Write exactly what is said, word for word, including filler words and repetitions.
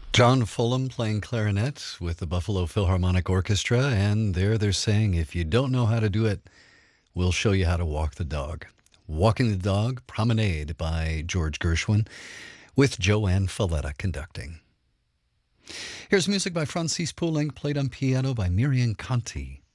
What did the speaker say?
John Fulham playing clarinet with the Buffalo Philharmonic Orchestra, and there they're saying, if you don't know how to do it, we'll show you how to walk the dog. Walking the Dog Promenade by George Gershwin with Joanne Falletta conducting. Here's music by Francis Poulenc, played on piano by Miriam Conti.